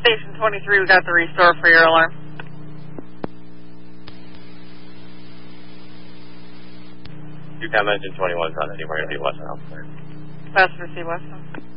Station 23, we got the restore for your alarm. UCAM engine 21's not anywhere to be Western Health. Fast receive Western.